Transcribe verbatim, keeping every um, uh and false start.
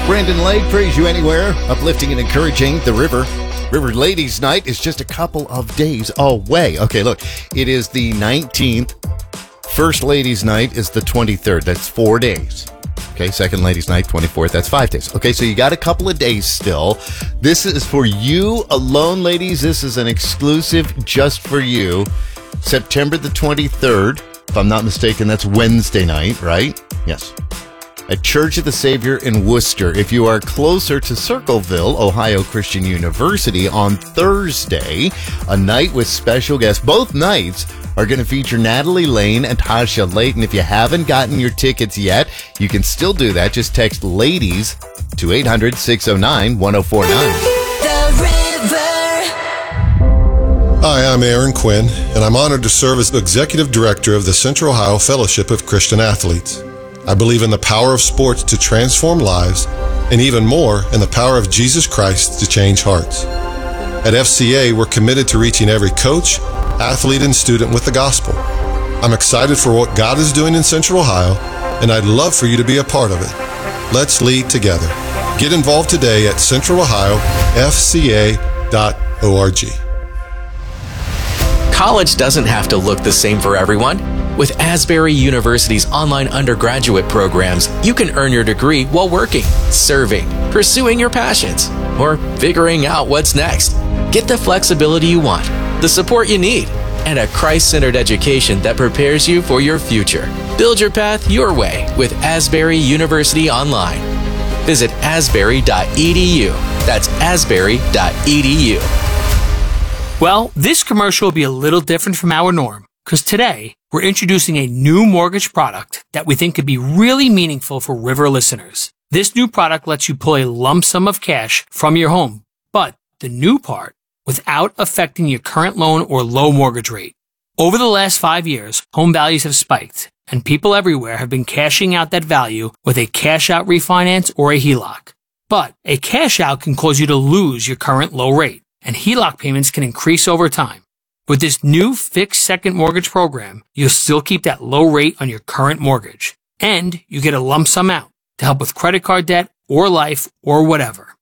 Brandon Lake, Praise You Anywhere, uplifting and encouraging the river. River Ladies Night is just a couple of days away. Okay, look, it is the nineteenth. First Ladies Night is the twenty-third. That's four days. Okay, second Ladies Night, twenty-fourth. That's five days. Okay, so you got a couple of days still. This is for you alone, ladies. This is an exclusive just for you. September the twenty-third. If I'm not mistaken, that's Wednesday night, right? Yes. At Church of the Savior in Worcester. If you are closer to Circleville, Ohio Christian University, on Thursday, a night with special guests. Both nights are going to feature Natalie Lane and Tasha Layton. If you haven't gotten your tickets yet, you can still do that. Just text LADIES to eight hundred, six oh nine, one oh four nine. Hi, I'm Aaron Quinn, and I'm honored to serve as Executive Director of the Central Ohio Fellowship of Christian Athletes. I believe in the power of sports to transform lives, and even more, in the power of Jesus Christ to change hearts. At F C A, we're committed to reaching every coach, athlete, and student with the gospel. I'm excited for what God is doing in Central Ohio, and I'd love for you to be a part of it. Let's lead together. Get involved today at central ohio f c a dot org. College doesn't have to look the same for everyone. With Asbury University's online undergraduate programs, you can earn your degree while working, serving, pursuing your passions, or figuring out what's next. Get the flexibility you want, the support you need, and a Christ-centered education that prepares you for your future. Build your path your way with Asbury University Online. Visit asbury dot e d u. That's asbury dot e d u. Well, this commercial will be a little different from our norm, because today we're introducing a new mortgage product that we think could be really meaningful for River listeners. This new product lets you pull a lump sum of cash from your home, but the new part, without affecting your current loan or low mortgage rate. Over the last five years, home values have spiked, and people everywhere have been cashing out that value with a cash-out refinance or a H E L O C. But a cash-out can cause you to lose your current low rate, and H E L O C payments can increase over time. With this new fixed second mortgage program, you'll still keep that low rate on your current mortgage, and you get a lump sum out to help with credit card debt or life or whatever.